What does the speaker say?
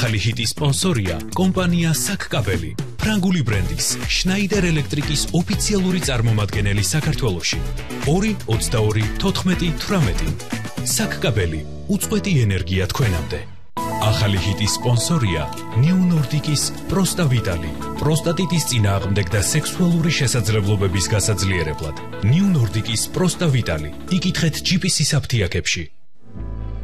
ახალი ჰიტის სპონსორია კომპანია საკკაბელი, ფრანგული ბრენდის შნაიდერ ელექტრიკის ოფიციალური წარმომადგენელი საქართველოში. 2-22-14-18 საკკაბელი, უწყვეტი ენერგია თქვენამდე. ახალი ჰიტის სპონსორია New Nordic-ის პროსტავიტალი, პროსტატიტის წინააღმდეგ და სექსუალური შესაძლებლობების გასაძლიერებლად. New Nordic-ის პროსტავიტალი, იკითხეთ GPC-ის აფთიაქებში.